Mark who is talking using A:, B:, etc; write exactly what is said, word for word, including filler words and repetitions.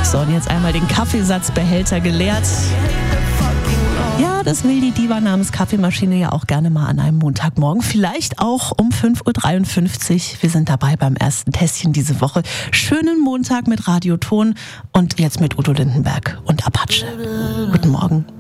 A: So, und jetzt einmal den Kaffeesatzbehälter geleert. Ja, das will die Diva namens Kaffeemaschine ja auch gerne mal an einem Montagmorgen. Vielleicht auch um fünf Uhr dreiundfünfzig. Wir sind dabei beim ersten Tässchen diese Woche. Schönen Montag mit Radio Ton und jetzt mit Udo Lindenberg und Apache. Guten Morgen.